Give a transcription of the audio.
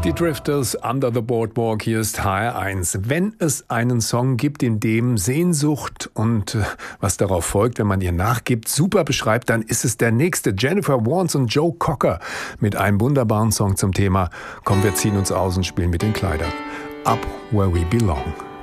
Die Drifters, Under the Boardwalk, hier ist HR1. Wenn es einen Song gibt, in dem Sehnsucht und was darauf folgt, wenn man ihr nachgibt, super beschreibt, dann ist es der nächste. Jennifer Warnes und Joe Cocker mit einem wunderbaren Song zum Thema Komm, wir ziehen uns aus und spielen mit den Kleidern. Up Where We Belong.